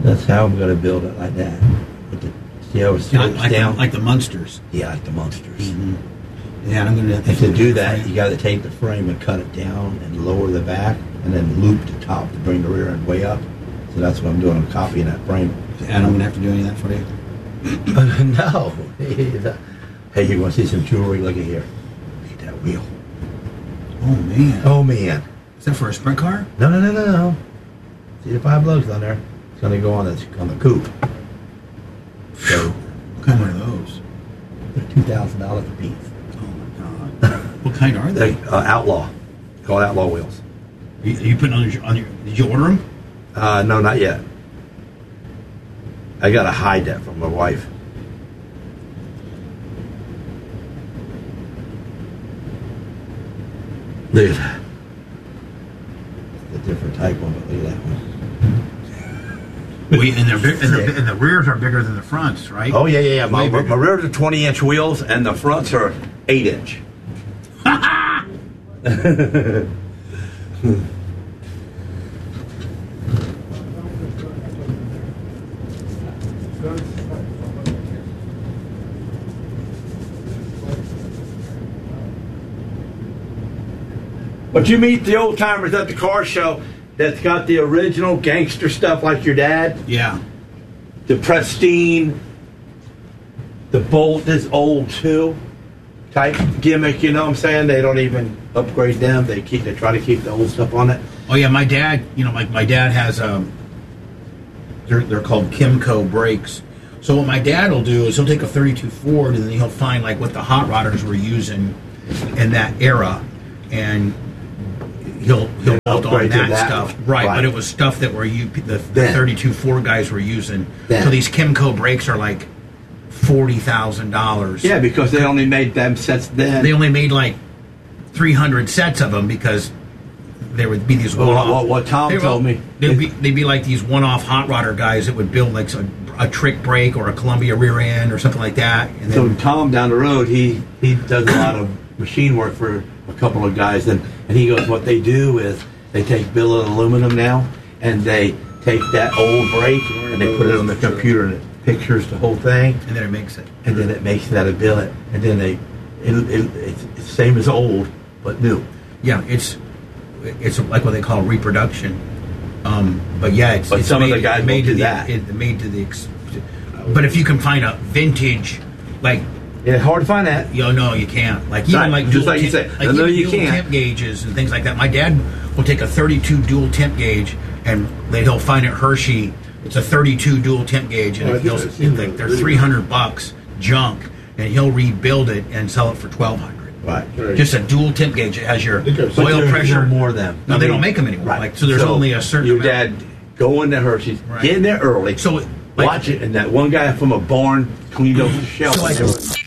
That's how I'm going to build it, like that. See how it slopes down? Like the Munsters. Yeah, like the Munsters. Mm-hmm. Yeah, I'm going to... And to do that, you got to take the frame and cut it down and lower the back, and then loop the top to bring the rear end way up. So that's what I'm doing. I'm copying that frame. And I'm going to have to do any of that for you? No. Hey, you want to see some jewelry? Look at here. Look at that wheel. Oh, man. Oh, man. Is that for a sprint car? No. See the 5 lugs on there? It's going to go on the coupe. So, what kind are those? They're $2,000 a piece. Oh, my God. What kind are they? Outlaw. Called Outlaw wheels. Are you putting on your... Did you order them? No, not yet. I got to hide that from my wife. Look at that. It's a different type one, but look at that one. And the rears are bigger than the fronts, right? Oh, yeah. My rears are 20-inch wheels, and the fronts are 8-inch. But you meet the old timers at the car show that's got the original gangster stuff like your dad. Yeah. The Pristine. The Bolt is old too. Type gimmick, you know what I'm saying? They don't even upgrade them. They try to keep the old stuff on it. Oh yeah, my dad, my dad has they're called Kimco brakes. So what my dad will do is he'll take a 32 Ford and then he'll find like what the hot rodders were using in that era, and he'll build on that stuff, right? But it was stuff that the 32 Ford guys were using. So these Kimco brakes are like $40,000. Yeah, because they only made them sets then. They only made like 300 sets of them because there would be these one-off. What Tom told me, they'd be like these one-off hot rodder guys that would build like a trick brake or a Columbia rear end or something like that. And then, so Tom down the road, he does a lot of machine work for a couple of guys, and he goes, what they do is they take billet aluminum now, and they take that old brake and they put it on the computer and it pictures the whole thing, and then it makes it, and then it makes that a billet, and then it's the same as old but new. Yeah, it's like what they call reproduction. But yeah, it's some made, of the guys made do to that. Made to the. But if you can find a vintage, like. Yeah, hard to find that. No, you can't. Like even like just like you say, dual you can't. temp gauges and things like that. My dad will take a 32 dual temp gauge and he'll find at Hershey it's a 32 dual temp gauge, and they're $300 junk, and he'll rebuild it and sell it for $1,200. Right. Just a dual temp gauge. It has your oil pressure. No more of them. No, they don't make them anymore. Right. Like so, there's only a certain. Your amount. dad go into Hershey's, get in there early. So watch it, and that one guy from a barn cleaned up the shelf.